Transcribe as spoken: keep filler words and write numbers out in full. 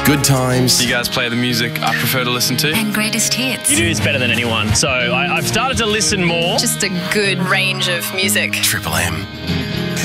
Good times. You guys play the music I prefer to listen to. And greatest hits. You do this better than anyone. So I, I've started to listen more. Just a good range of music. Triple M.